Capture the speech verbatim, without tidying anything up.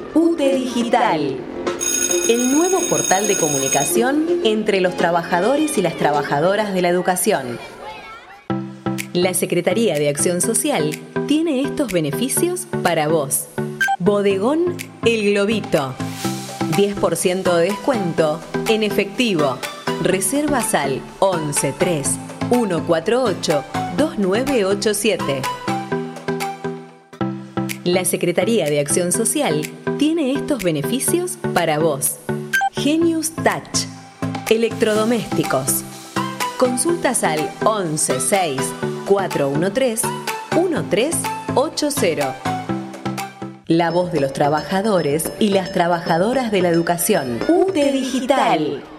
U T E Digital, el nuevo portal de comunicación entre los trabajadores y las trabajadoras de la educación. La Secretaría de Acción Social tiene estos beneficios para vos. Bodegón El Globito. diez por ciento de descuento en efectivo. Reservas al once tres uno cuatro ocho dos nueve ocho siete. La Secretaría de Acción Social tiene estos beneficios para vos. Genius Touch. Electrodomésticos. Consultas al once seis cuatro uno tres uno tres ocho cero. La voz de los trabajadores y las trabajadoras de la educación. U T E Digital.